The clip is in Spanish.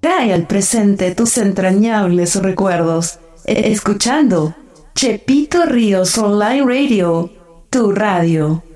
Trae al presente tus entrañables recuerdos, escuchando Chepito Ríos Online Radio, tu radio.